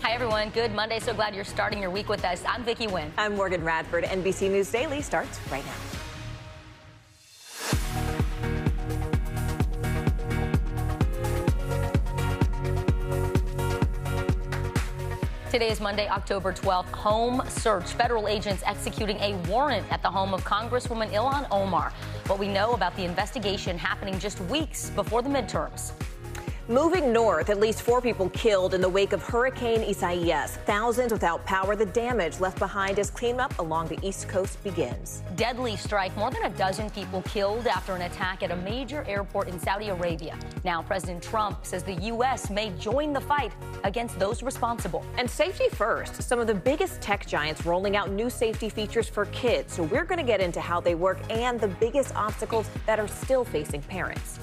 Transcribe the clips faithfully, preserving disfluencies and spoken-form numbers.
Hi, everyone. Good Monday. So glad you're starting your week with us. I'm Vicki Nguyen. I'm Morgan Radford. N B C News Daily starts right now. Today is Monday, October twelfth. Home search. Federal agents executing a warrant at the home of Congresswoman Ilhan Omar. What we know about the investigation happening just weeks before the midterms. Moving north, at least four people killed in the wake of Hurricane Isaias. Thousands without power. The damage left behind as cleanup along the East Coast begins. Deadly strike. More than a dozen people killed after an attack at a major airport in Saudi Arabia. Now, President Trump says the U S may join the fight against those responsible. And safety first. Some of the biggest tech giants rolling out new safety features for kids. So we're going to get into how they work and the biggest obstacles that are still facing parents.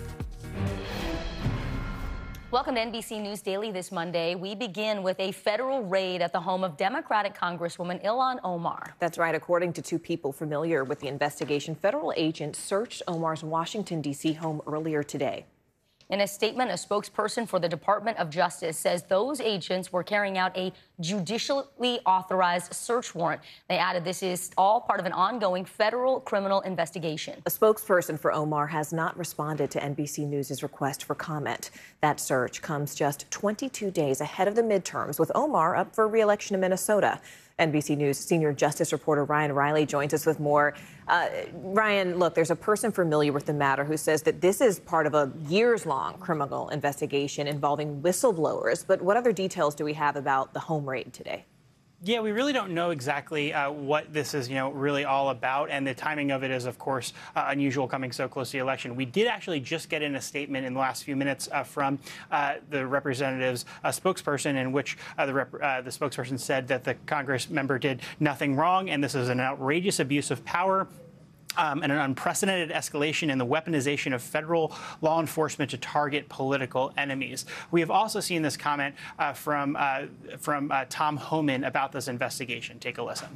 Welcome to N B C News Daily this Monday. We begin with a federal raid at the home of Democratic Congresswoman Ilhan Omar. That's right. According to two people familiar with the investigation, federal agents searched Omar's Washington, D C home earlier today. In a statement, a spokesperson for the Department of Justice says those agents were carrying out a judicially authorized search warrant. They added this is all part of an ongoing federal criminal investigation. A spokesperson for Omar has not responded to N B C News' request for comment. That search comes just twenty-two days ahead of the midterms, with Omar up for re-election in Minnesota. N B C News senior justice reporter Ryan Riley joins us with more. Uh, Ryan, look, there's a person familiar with the matter who says that this is part of a years-long criminal investigation involving whistleblowers. But what other details do we have about the home raid today? Yeah, we really don't know exactly uh, what this is, you know, really all about. And the timing of it is, of course, uh, unusual coming so close to the election. We did actually just get in a statement in the last few minutes uh, from uh, the representative's uh, spokesperson, in which uh, the, rep uh, the spokesperson said that the Congress member did nothing wrong. And this is an outrageous abuse of power. Um, and an unprecedented escalation in the weaponization of federal law enforcement to target political enemies. We have also seen this comment uh, from uh, from uh, Tom Homan about this investigation. Take a listen.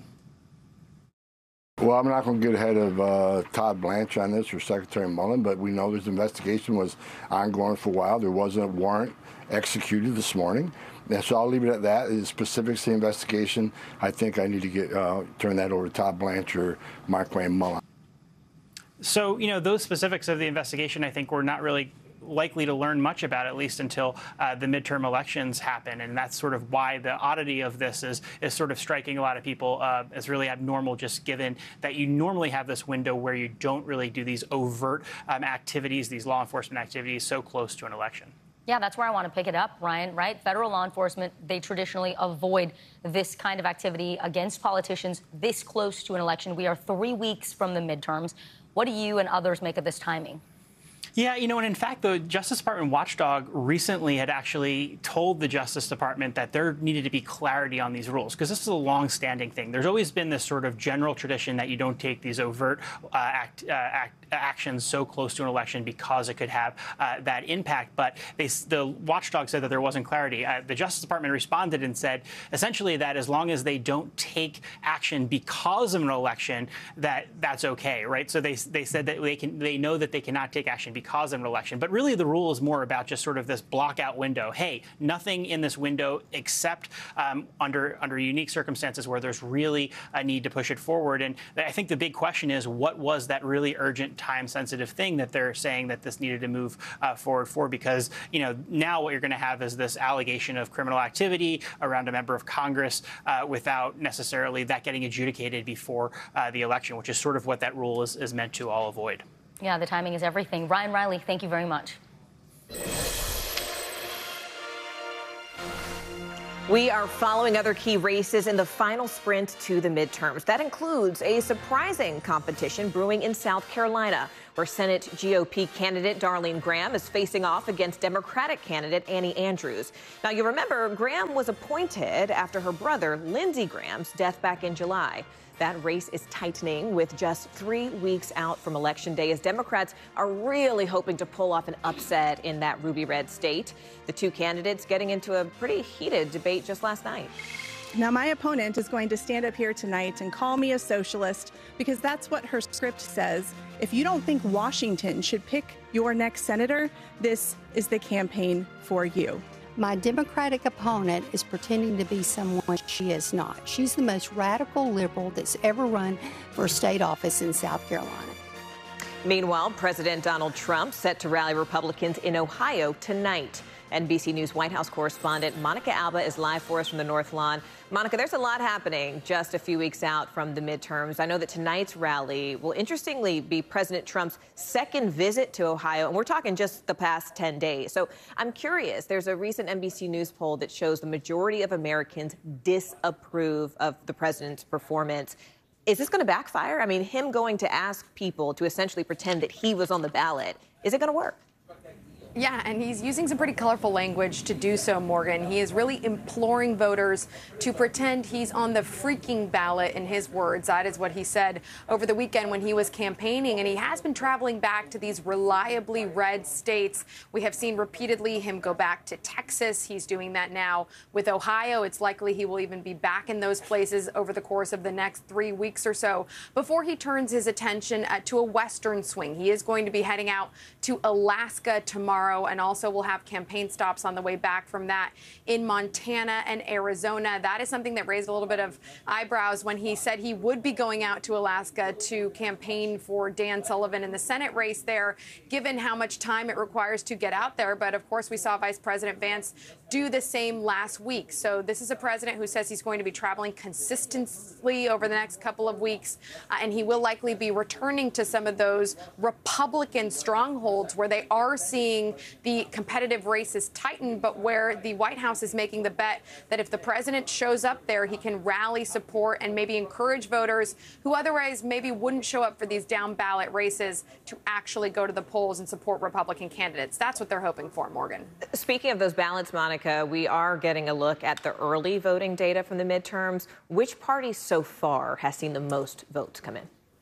Well, I'm not going to get ahead of uh, Todd Blanche on this or Secretary Mullen, but we know this investigation was ongoing for a while. There was a warrant executed this morning. And so I'll leave it at that. The specifics of the investigation, I think I need to get uh, turn that over to Todd Blanche or Mark Wayne Mullen. So, you know, those specifics of the investigation, I think we're not really likely to learn much about, at least until uh, the midterm elections happen. And that's sort of why the oddity of this is is sort of striking a lot of people uh, as really abnormal, just given that you normally have this window where you don't really do these overt um, activities, these law enforcement activities so close to an election. Yeah, that's where I want to pick it up, Ryan, right? Federal law enforcement, they traditionally avoid this kind of activity against politicians this close to an election. We are three weeks from the midterms. What do you and others make of this timing? Yeah, you know, and in fact, the Justice Department watchdog recently had actually told the Justice Department that there needed to be clarity on these rules, because this is a long-standing thing. There's always been this sort of general tradition that you don't take these overt uh, act, uh, act, actions so close to an election because it could have uh, that impact. But they, the watchdog said that there wasn't clarity. Uh, the Justice Department responded and said essentially that as long as they don't take action because of an election, that that's okay, right? So they they said that they can they know that they cannot take action because of an election. But really, the rule is more about just sort of this block-out window. Hey, nothing in this window except um, under under unique circumstances where there's really a need to push it forward. And I think the big question is, what was that really urgent, time-sensitive thing that they're saying that this needed to move uh, forward for? Because, you know, now what you're going to have is this allegation of criminal activity around a member of Congress uh, without necessarily that getting adjudicated before uh, the election, which is sort of what that rule is, is meant to all avoid. Yeah, the timing is everything. Ryan Riley, thank you very much. We are following other key races in the final sprint to the midterms. That includes a surprising competition brewing in South Carolina, where Senate G O P candidate Darlene Graham is facing off against Democratic candidate Annie Andrews. Now, you remember, Graham was appointed after her brother, Lindsey Graham's death back in July. That race is tightening with just three weeks out from Election Day, as Democrats are really hoping to pull off an upset in that ruby red state. The two candidates getting into a pretty heated debate just last night. Now, my opponent is going to stand up here tonight and call me a socialist, because that's what her script says. If you don't think Washington should pick your next senator, this is the campaign for you. My Democratic opponent is pretending to be someone she is not. She's the most radical liberal that's ever run for a state office in South Carolina. Meanwhile, President Donald Trump set to rally Republicans in Ohio tonight. N B C News White House correspondent Monica Alba is live for us from the North Lawn. Monica, there's a lot happening just a few weeks out from the midterms. I know that tonight's rally will interestingly be President Trump's second visit to Ohio, and we're talking just the past ten days. So I'm curious, there's a recent N B C News poll that shows the majority of Americans disapprove of the president's performance. Is this going to backfire? I mean, him going to ask people to essentially pretend that he was on the ballot, is it going to work? Yeah, and he's using some pretty colorful language to do so, Morgan. He is really imploring voters to pretend he's on the freaking ballot, in his words. That is what he said over the weekend when he was campaigning, and he has been traveling back to these reliably red states. We have seen repeatedly him go back to Texas. He's doing that now with Ohio. It's likely he will even be back in those places over the course of the next three weeks or so before he turns his attention uh, to a western swing. He is going to be heading out to Alaska tomorrow, and also will have campaign stops on the way back from that in Montana and Arizona. That is something that raised a little bit of eyebrows when he said he would be going out to Alaska to campaign for Dan Sullivan in the Senate race there, given how much time it requires to get out there. But of course, we saw Vice President Vance do the same last week. So this is a president who says he's going to be traveling consistently over the next couple of weeks, uh, and he will likely be returning to some of those Republican strongholds where they are seeing the competitive races tighten, but where the White House is making the bet that if the president shows up there, he can rally support and maybe encourage voters who otherwise maybe wouldn't show up for these down ballot races to actually go to the polls and support Republican candidates. That's what they're hoping for, Morgan. Speaking of those ballots, Monica, we are getting a look at the early voting data from the midterms. Which party so far has seen the most votes come in?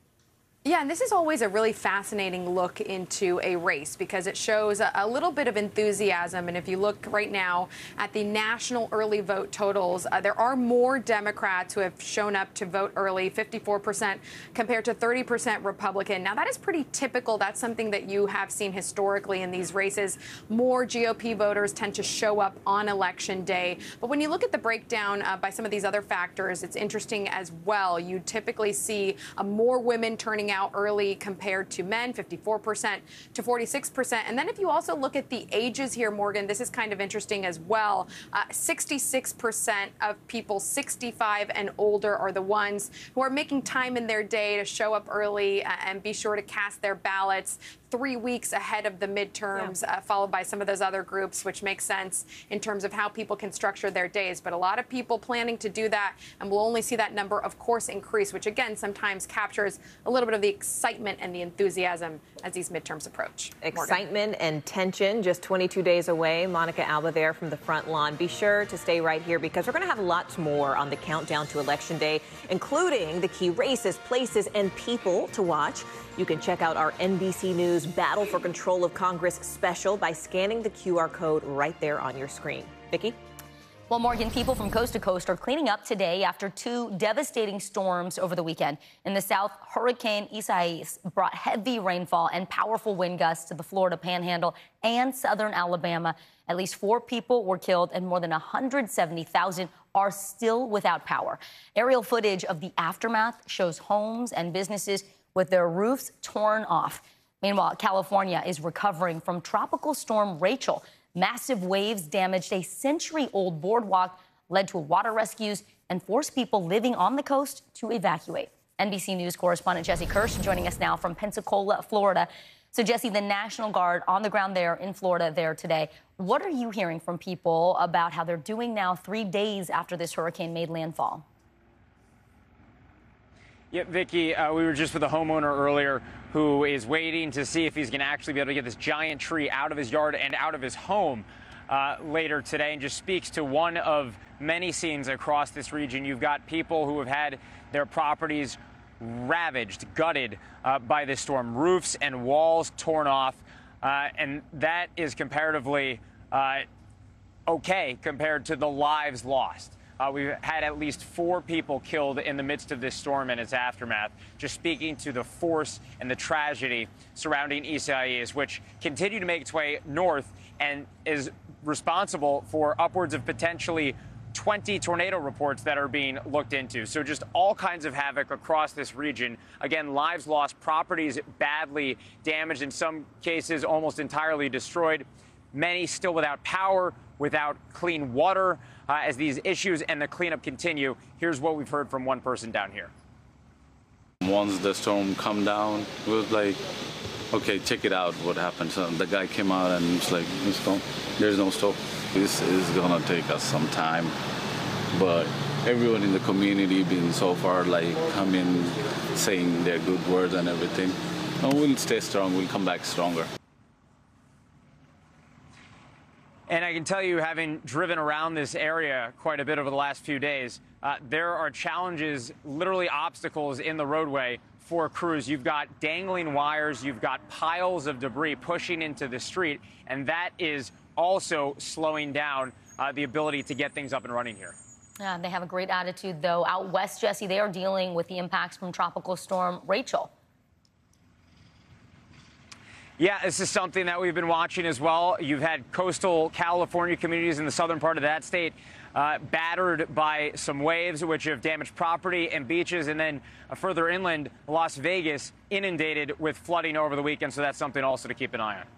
Yeah, and this is always a really fascinating look into a race because it shows a, a little bit of enthusiasm. And if you look right now at the national early vote totals, uh, there are more Democrats who have shown up to vote early, fifty-four percent compared to thirty percent Republican. Now, that is pretty typical. That's something that you have seen historically in these races. More G O P voters tend to show up on Election Day. But when you look at the breakdown uh, by some of these other factors, it's interesting as well. You typically see uh, more women turning out out early compared to men, fifty-four percent to forty-six percent. And then if you also look at the ages here, Morgan, this is kind of interesting as well. Uh, sixty-six percent of people sixty-five and older are the ones who are making time in their day to show up early uh, and be sure to cast their ballots three weeks ahead of the midterms, yeah. uh, followed by some of those other groups, which makes sense in terms of how people can structure their days. But a lot of people planning to do that, and we'll only see that number, of course, increase, which, again, sometimes captures a little bit of the excitement and the enthusiasm as these midterms approach. Excitement Morgan. And tension just twenty-two days away. Monica Alba there from the front lawn. Be sure to stay right here because we're going to have lots more on the countdown to Election Day, including the key races, places, and people to watch. You can check out our N B C News Battle for Control of Congress special by scanning the Q R code right there on your screen. Vicki? Well, Morgan, people from coast to coast are cleaning up today after two devastating storms over the weekend. In the south, Hurricane Isaias brought heavy rainfall and powerful wind gusts to the Florida Panhandle and southern Alabama. At least four people were killed and more than one hundred seventy thousand are still without power. Aerial footage of the aftermath shows homes and businesses with their roofs torn off. Meanwhile, California is recovering from Tropical Storm Rachel. Massive waves damaged a century-old boardwalk, led to water rescues, and forced people living on the coast to evacuate. N B C News correspondent Jesse Kirsch joining us now from Pensacola, Florida. So, Jesse, the National Guard on the ground there in Florida there today. What are you hearing from people about how they're doing now three days after this hurricane made landfall? Yeah, Vicki, uh, we were just with a homeowner earlier who is waiting to see if he's going to actually be able to get this giant tree out of his yard and out of his home uh, later today, and just speaks to one of many scenes across this region. You've got people who have had their properties ravaged, gutted uh, by this storm, roofs and walls torn off, uh, and that is comparatively uh, okay compared to the lives lost. Uh, we've had at least four people killed in the midst of this storm and its aftermath, just speaking to the force and the tragedy surrounding Isaias, which continued to make its way north and is responsible for upwards of potentially twenty tornado reports that are being looked into. So just all kinds of havoc across this region. Again, lives lost, properties badly damaged, in some cases almost entirely destroyed. Many still without power, without clean water. Uh, as these issues and the cleanup continue, here's what we've heard from one person down here. Once the storm come down, it was like, okay, check it out what happened. So the guy came out and it's like, there's no stop. This is gonna take us some time, but everyone in the community been so far like coming, saying their good words and everything. And we'll stay strong, we'll come back stronger. And I can tell you, having driven around this area quite a bit over the last few days, uh, there are challenges, literally obstacles in the roadway for crews. You've got dangling wires, you've got piles of debris pushing into the street, and that is also slowing down uh, the ability to get things up and running here. Yeah, they have a great attitude, though. Out west, Jesse, they are dealing with the impacts from Tropical Storm Rachel. Yeah, this is something that we've been watching as well. You've had coastal California communities in the southern part of that state uh, battered by some waves, which have damaged property and beaches. And then uh, further inland, Las Vegas inundated with flooding over the weekend. So that's something also to keep an eye on.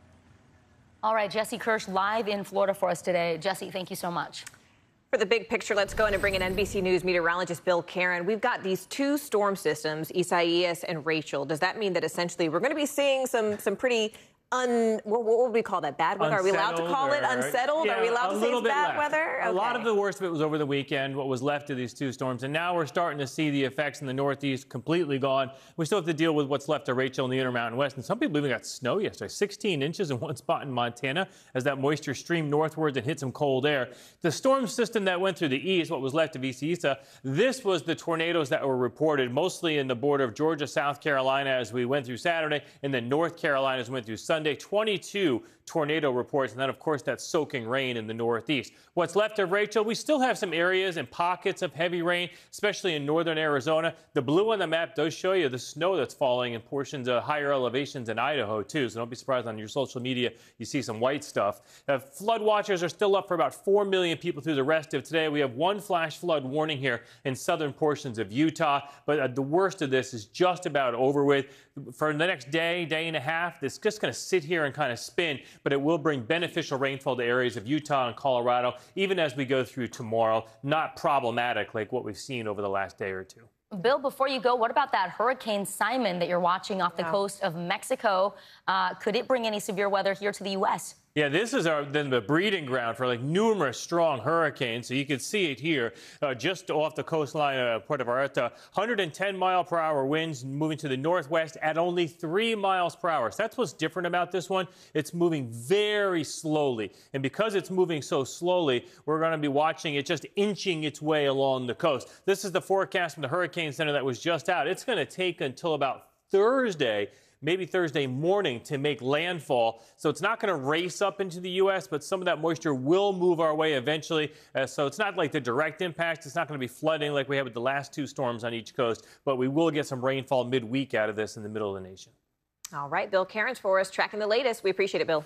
All right, Jesse Kirsch live in Florida for us today. Jesse, thank you so much. For the big picture, let's go in and bring in N B C News meteorologist Bill Karen. We've got these two storm systems, Isaias and Rachel. Does that mean that essentially we're going to be seeing some some pretty un what, what would we call that? Bad weather? Are we allowed to call it unsettled? Yeah, Are we allowed to say it's bad left. weather? Okay. A lot of the worst of it was over the weekend, what was left of these two storms. And now we're starting to see the effects in the Northeast completely gone. We still have to deal with what's left of Rachel in the Intermountain West. And some people even got snow yesterday, sixteen inches in one spot in Montana as that moisture streamed northwards and hit some cold air. The storm system that went through the east, what was left of Isaias, this was the tornadoes that were reported mostly in the border of Georgia, South Carolina as we went through Saturday, and then North Carolina as we went through Sunday. twenty-two tornado reports, and then, of course, that soaking rain in the Northeast. What's left of Rachel, we still have some areas and pockets of heavy rain, especially in northern Arizona. The blue on the map does show you the snow that's falling in portions of higher elevations in Idaho, too, so don't be surprised on your social media you see some white stuff. Uh, flood watchers are still up for about four million people through the rest of today. We have one flash flood warning here in southern portions of Utah, but uh, the worst of this is just about over with. For the next day, day and a half, it's just going to sit here and kind of spin, but it will bring beneficial rainfall to areas of Utah and Colorado, even as we go through tomorrow. Not problematic like what we've seen over the last day or two. Bill, before you go, what about that Hurricane Simon that you're watching off the wow. coast of Mexico? Uh, could it bring any severe weather here to the U S? Yeah, this is our, then the breeding ground for like numerous strong hurricanes. So you can see it here, uh, just off the coastline of Puerto Vallarta. one hundred ten mile per hour winds moving to the northwest at only three miles per hour. So that's what's different about this one. It's moving very slowly. And because it's moving so slowly, we're going to be watching it just inching its way along the coast. This is the forecast from the Hurricane Center that was just out. It's going to take until about Thursday, maybe Thursday morning, to make landfall. So it's not going to race up into the U S, but some of that moisture will move our way eventually. Uh, so it's not like the direct impact. It's not going to be flooding like we had with the last two storms on each coast, but we will get some rainfall midweek out of this in the middle of the nation. All right, Bill Cairns for us, tracking the latest. We appreciate it, Bill.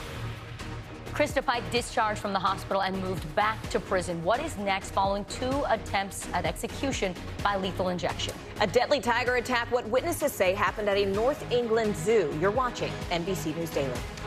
Krista Pike discharged from the hospital and moved back to prison. What is next following two attempts at execution by lethal injection? A deadly tiger attack, what witnesses say happened at a North England zoo. You're watching N B C News Daily.